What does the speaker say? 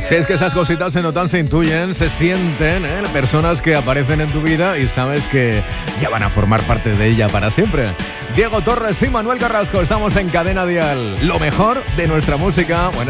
Si es que esas cositas se notan, se intuyen, se sienten, personas que aparecen en tu vida y sabes que ya van a formar parte de ella para siempre. Diego Torres y Manuel Carrasco, estamos en Cadena Dial. Lo mejor de nuestra música. Bueno,